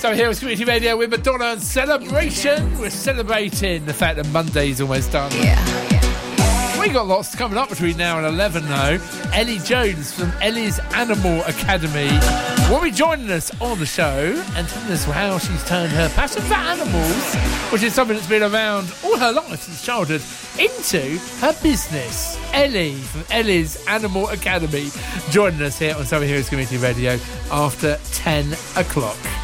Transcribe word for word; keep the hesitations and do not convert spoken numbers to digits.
So here is Community Radio with Madonna and Celebration. We're celebrating the fact that Monday's almost done. Yeah. We got lots coming up between now and eleven though. Ellie Jones from Ellie's Animal Academy will be joining us on the show and telling us how she's turned her passion for animals, which is something that's been around all her life since childhood, into her business. Ellie from Ellie's Animal Academy joining us here on Surrey Hills Community Radio after ten o'clock.